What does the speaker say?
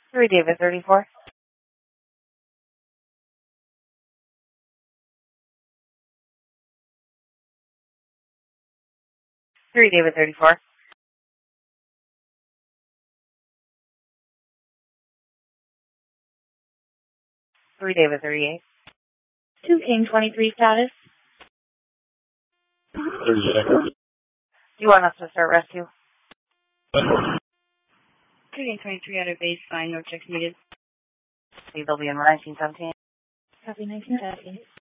3 David 34. 3 David 34. 3 David 38. 2 King 23 status. 30 seconds. Do you want us to start rescue? 2 King 23 out of baseline, no checks needed. They'll be in 1917. Copy 1917.